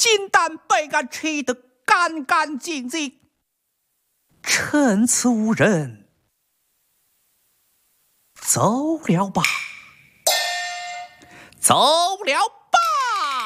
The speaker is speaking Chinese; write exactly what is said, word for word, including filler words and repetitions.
金蛋被俺吃得干干净净。趁此无人，走了吧，走了。